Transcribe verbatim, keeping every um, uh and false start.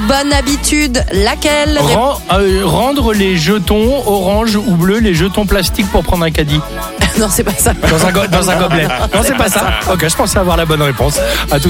bonne habitude, laquelle? Ren- euh, Rendre les jetons orange ou bleu, les jetons plastiques pour prendre un caddie. Non, c'est pas ça. Dans un, go- dans un gobelet. Non, c'est pas ça. Ok, je pensais avoir la bonne réponse. À tout